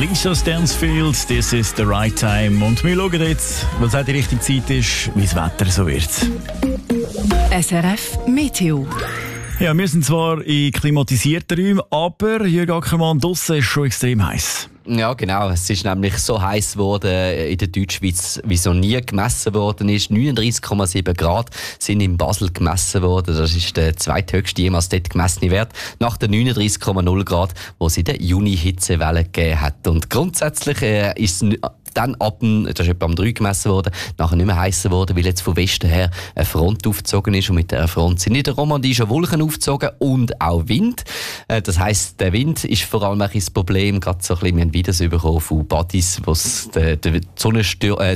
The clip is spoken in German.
Lisa Stansfield, «This is the right time». Und wir schauen jetzt, was auch die richtige Zeit ist, wie das Wetter so wird. SRF Meteo. Ja, wir sind zwar in klimatisierten Räumen, aber Jürg Ackermann, draussen ist schon extrem heiß. Ja, genau. Es ist nämlich so heiß geworden in der Deutschschweiz, wie so nie gemessen worden ist. 39,7 Grad sind in Basel gemessen worden. Das ist der zweithöchste jemals dort gemessene Wert. Nach den 39,0 Grad, die es in der Juni-Hitzewelle gegeben hat. Und grundsätzlich ist es dann das ist etwa am 3 gemessen worden, nachher nicht mehr heißer geworden, weil jetzt von Westen her eine Front aufgezogen ist und mit dieser Front sind in der Romandie schon Wolken aufgezogen und auch Wind. Das heisst, der Wind ist vor allem ein das Problem, gerade so ein bisschen, wir haben Videos bekommen von Buddies, wo die